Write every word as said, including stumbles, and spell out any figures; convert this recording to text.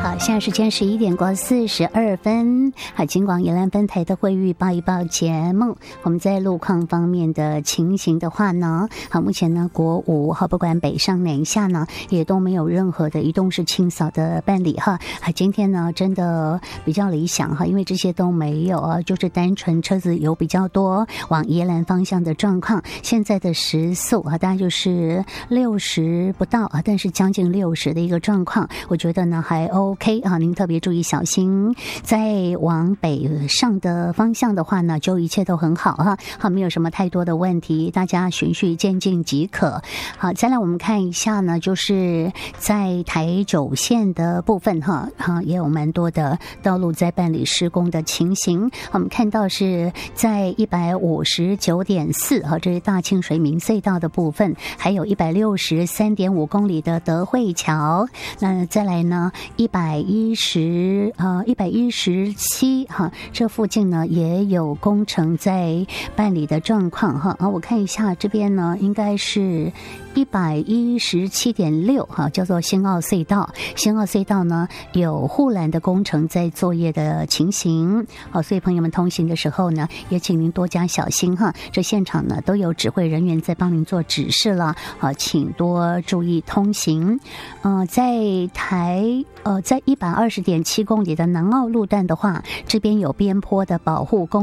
好，现在时间十一点过四十二分。好，金广宜兰分台的会预报一报节目，我们在路况方面的情形的话呢，好，目前呢国五好，不管北上南下呢，也都没有任何的移动式清扫的办理哈。好，今天呢真的比较理想哈，因为这些都没有啊，就是单纯车子有比较多往宜兰方向的状况。现在的时速啊，大概就是六十不到啊，但是将近六十的一个状况，我觉得呢还 OK 啊，您特别注意小心。在往北上的方向的话呢，就一切都很好哈，好，没有什么太多的问题，大家循序渐进即可。好，再来我们看一下呢，就是在台九线的部分哈，哈也有蛮多的道路在办理施工的情形。我们看到是在一百五十九点四哈，这是大清水明隧道的部分，还有一百六十三点五公里的德惠桥。那再来呢，一百一十呃一百一十七哈，这附近呢也有工程在办理的状况哈。啊，我看一下这边呢，应该是一百一十七点六哈，叫做新澳隧道。新澳隧道呢有护栏的工程在作业的情形。好，所以朋友们通行的时候呢，也请您多加小心哈。这现场呢都有指挥人员在帮您做指示了，好，请多注意通行。呃，在台呃在一百二十点七公里的南澳路段的话，这边有边坡的保护工